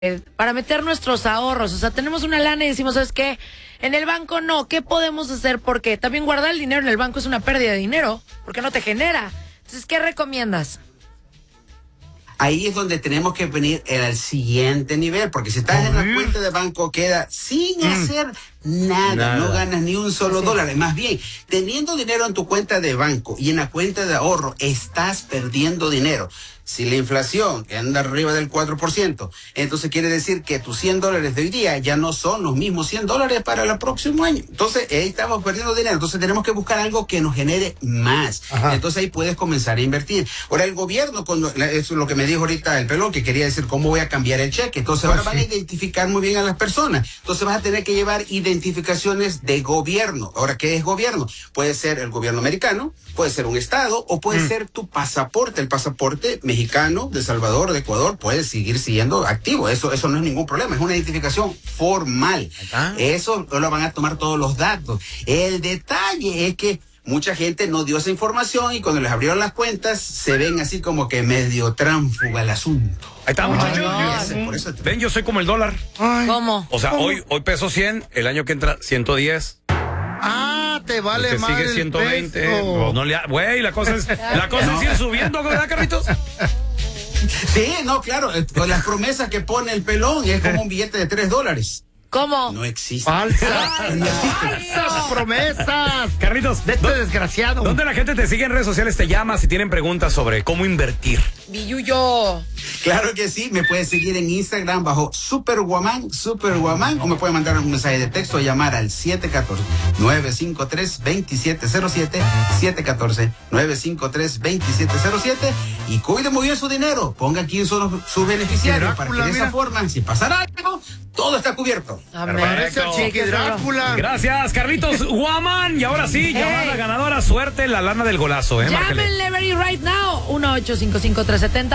para meter nuestros ahorros. O sea, tenemos una lana y decimos, ¿sabes qué? En el banco no. ¿Qué podemos hacer? Porque también guardar el dinero en el banco es una pérdida de dinero, porque no te genera. Entonces, ¿qué recomiendas? Ahí es donde tenemos que venir al siguiente nivel, porque si estás en la cuenta de banco queda sin hacer nada, no ganas ni un solo dólar. Más bien, teniendo dinero en tu cuenta de banco y en la cuenta de ahorro, estás perdiendo dinero. Si la inflación anda arriba del 4%, entonces quiere decir que tus $100 de hoy día ya no son los mismos $100 para el próximo año. Entonces, ahí estamos perdiendo dinero. Entonces, tenemos que buscar algo que nos genere más. Entonces, ahí puedes comenzar a invertir. Ahora, el gobierno, eso es lo que me dijo ahorita el pelón, que quería decir cómo voy a cambiar el cheque. Entonces, ahora van a identificar muy bien a las personas. Entonces, vas a tener que llevar identificaciones de gobierno. Ahora, ¿qué es gobierno? Puede ser el gobierno americano, puede ser un estado o puede ser tu pasaporte. El pasaporte mexicano, de Salvador, de Ecuador, puede seguir siendo activo. Eso no es ningún problema. Es una identificación formal. Eso lo van a tomar todos los datos. El detalle es que mucha gente no dio esa información y cuando les abrieron las cuentas se ven así como que medio tránfuga el asunto. Ahí está, muchachos. Ven, yo soy como el dólar. ¿Cómo? O sea, hoy peso 100, el año que entra 110. Te vale más. Sigue 120. Güey, la cosa es ir subiendo, ¿verdad, Carlitos? Sí, no, claro. Con las promesas que pone el pelón es como un billete de $3. ¿Cómo? No existe. Falsas promesas. Carlitos, de este desgraciado. ¿Dónde la gente te sigue en redes sociales? Te llama si tienen preguntas sobre cómo invertir. Billuyo. Claro que sí, me puedes seguir en Instagram bajo Superwoman, o me pueden mandar un mensaje de texto o llamar al 714-953-2707, 714-953-2707 y cuide muy bien su dinero. Ponga aquí sus beneficiarios para que de esa forma, si pasara algo, todo está cubierto. Parece el Chiqui Drácula. Gracias, Carlitos Guamán. Y ahora sí, llamada ganadora, suerte, la lana del golazo, Llámenle very right now, 1-855-370